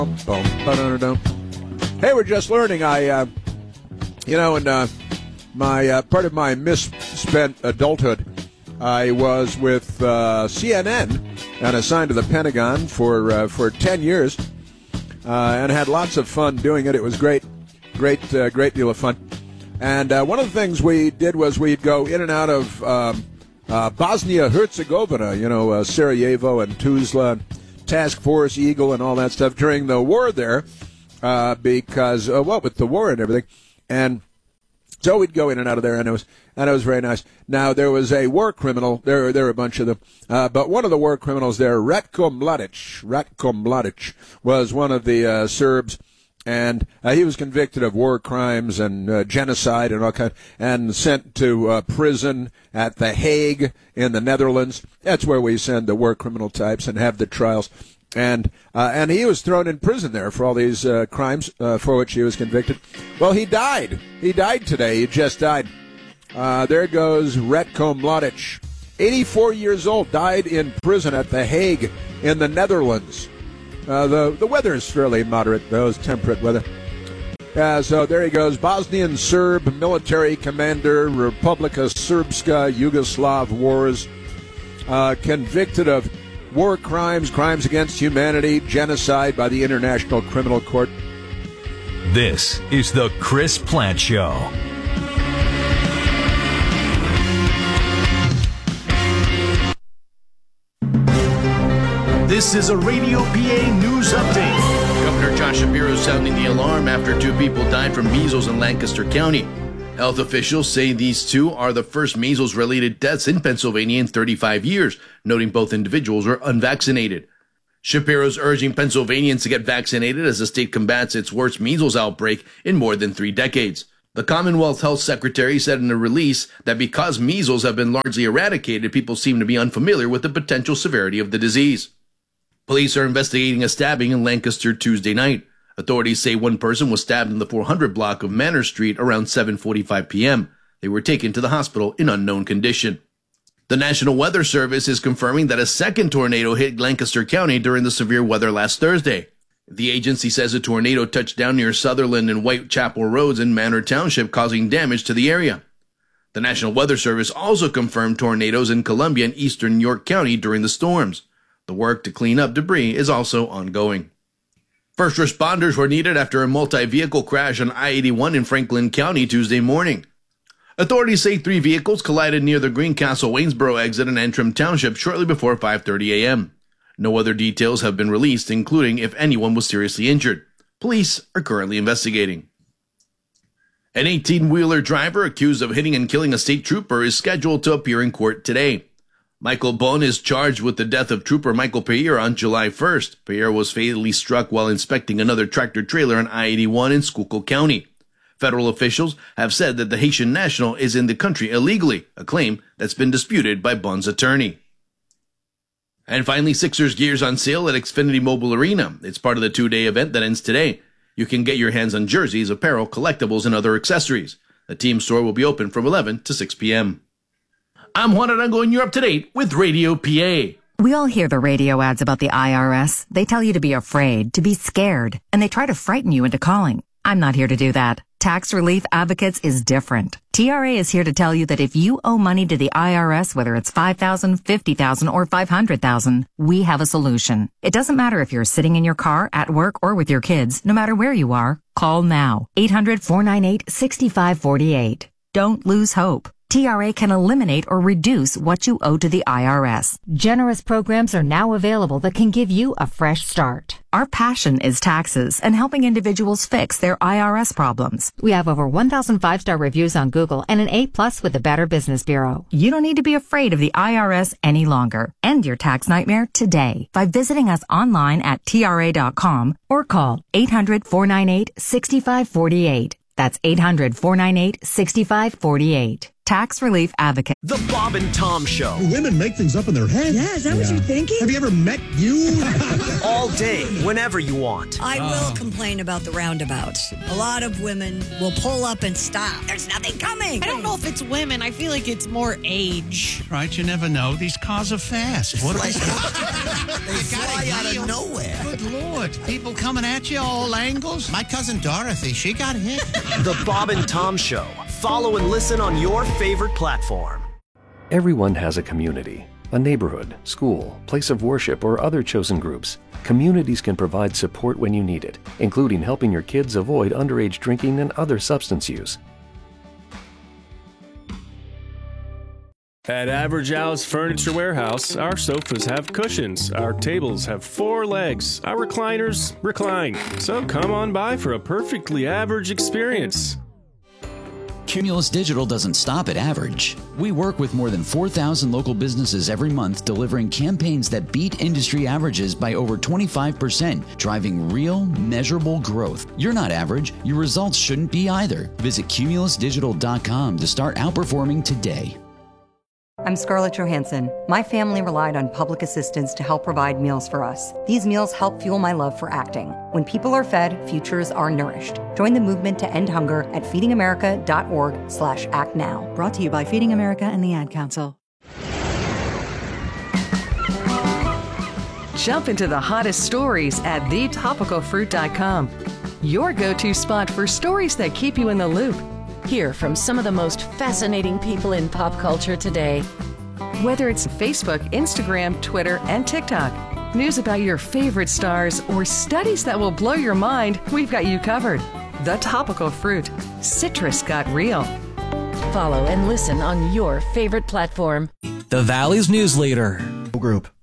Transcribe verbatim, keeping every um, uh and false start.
Hey, we're just learning. I, uh, you know, in uh, my uh, part of my misspent adulthood, I was with uh, C N N and assigned to the Pentagon for uh, for ten years, uh, and had lots of fun doing it. It was great, great, uh, great deal of fun. And uh, one of the things we did was we'd go in and out of um, uh, Bosnia-Herzegovina, you know, uh, Sarajevo and Tuzla, Task Force Eagle, and all that stuff during the war there, uh, because uh, well, with the war and everything, and so we'd go in and out of there, and it was and it was very nice. Now there was a war criminal. There there were a bunch of them, uh, but one of the war criminals there, Ratko Mladic, Ratko Mladic, was one of the uh, Serbs, and uh, he was convicted of war crimes and uh, genocide and all kind, and sent to uh, prison at The Hague in the Netherlands. That's where we send the war criminal types and have the trials. And uh, and he was thrown in prison there for all these uh, crimes uh, for which he was convicted. Well, he died. He died today. He just died. Uh, there goes Ratko Mladic, eighty-four years old, died in prison at The Hague in the Netherlands. Uh, the the weather is fairly moderate, though. It's temperate weather. Uh, so there he goes, Bosnian Serb military commander, Republika Srpska, Yugoslav wars, uh, convicted of war crimes, crimes against humanity, genocide by the International Criminal Court. This is the Chris Plante Show. This is a Radio P A news update. Governor Josh Shapiro sounding the alarm after two people died from measles in Lancaster County. Health officials say these two are the first measles-related deaths in Pennsylvania in thirty-five years, noting both individuals are unvaccinated. Shapiro's urging Pennsylvanians to get vaccinated as the state combats its worst measles outbreak in more than three decades. The Commonwealth Health Secretary said in a release that because measles have been largely eradicated, people seem to be unfamiliar with the potential severity of the disease. Police are investigating a stabbing in Lancaster Tuesday night. Authorities say one person was stabbed in the four hundred block of Manor Street around seven forty-five p.m. They were taken to the hospital in unknown condition. The National Weather Service is confirming that a second tornado hit Lancaster County during the severe weather last Thursday. The agency says a tornado touched down near Sutherland and Whitechapel Roads in Manor Township, causing damage to the area. The National Weather Service also confirmed tornadoes in Columbia and eastern York County during the storms. The work to clean up debris is also ongoing. First responders were needed after a multi-vehicle crash on I eighty-one in Franklin County Tuesday morning. Authorities say three vehicles collided near the Greencastle-Waynesboro exit in Antrim Township shortly before five thirty a.m. No other details have been released, including if anyone was seriously injured. Police are currently investigating. An eighteen-wheeler driver accused of hitting and killing a state trooper is scheduled to appear in court today. Michael Bone is charged with the death of Trooper Michael Pierre on July first. Pierre was fatally struck while inspecting another tractor-trailer on I eighty-one in Schuylkill County. Federal officials have said that the Haitian national is in the country illegally, a claim that's been disputed by Bone's attorney. And finally, Sixers gear's on sale at Xfinity Mobile Arena. It's part of the two-day event that ends today. You can get your hands on jerseys, apparel, collectibles, and other accessories. The team store will be open from eleven to six p.m. I'm Juan Arango, and you're up to date with Radio P A. We all hear the radio ads about the I R S. They tell you to be afraid, to be scared, and they try to frighten you into calling. I'm not here to do that. Tax Relief Advocates is different. T R A is here to tell you that if you owe money to the I R S, whether it's five thousand dollars, fifty thousand dollars, or five hundred thousand dollars, we have a solution. It doesn't matter if you're sitting in your car, at work, or with your kids. No matter where you are, call now. eight hundred, four nine eight, six five four eight. Don't lose hope. T R A can eliminate or reduce what you owe to the I R S. Generous programs are now available that can give you a fresh start. Our passion is taxes and helping individuals fix their I R S problems. We have over one thousand five-star reviews on Google and an A plus with the Better Business Bureau. You don't need to be afraid of the I R S any longer. End your tax nightmare today by visiting us online at T R A dot com or call eight hundred, four nine eight, six five four eight. That's eight hundred, four nine eight, six five four eight. Tax Relief Advocate. The Bob and Tom Show. Women make things up in their head. Yeah, is that yeah. what you're thinking? Have you ever met you? All day, whenever you want. I will complain about the roundabouts. A lot of women will pull up and stop. There's nothing coming. I don't know if it's women. I feel like it's more age. Right, you never know. These cars are fast. What like, they fly out of nowhere. Good Lord. People coming at you all angles. My cousin Dorothy, she got hit. The Bob and Tom Show. Follow and listen on your favorite platform. Everyone has a community, a neighborhood, school, place of worship, or other chosen groups. Communities can provide support when you need it, including helping your kids avoid underage drinking and other substance use. At Average Al's Furniture Warehouse, our sofas have cushions, our tables have four legs, our recliners recline. So come on by for a perfectly average experience. Cumulus Digital doesn't stop at average. We work with more than four thousand local businesses every month, delivering campaigns that beat industry averages by over twenty-five percent, driving real, measurable growth. You're not average. Your results shouldn't be either. Visit cumulus digital dot com to start outperforming today. I'm Scarlett Johansson. My family relied on public assistance to help provide meals for us. These meals help fuel my love for acting. When people are fed, futures are nourished. Join the movement to end hunger at feeding america dot org slash act now. Brought to you by Feeding America and the Ad Council. Jump into the hottest stories at the topical fruit dot com. Your go-to spot for stories that keep you in the loop. Hear from some of the most fascinating people in pop culture today. Whether it's Facebook, Instagram, Twitter, and TikTok, news about your favorite stars, or studies that will blow your mind, we've got you covered. The Topical Fruit. Citrus got real. Follow and listen on your favorite platform. The Valley's News Leader. Group.